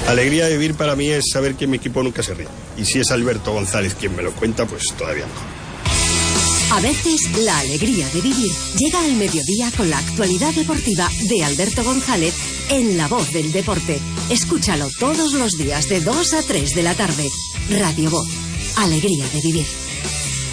Alegría de vivir para mí es saber que mi equipo nunca se ríe. Y si es Alberto González quien me lo cuenta, pues todavía mejor. A veces, la alegría de vivir llega al mediodía con la actualidad deportiva de Alberto González en La Voz del Deporte. Escúchalo todos los días de 2 a 3 de la tarde. Radio Voz. Alegría de vivir.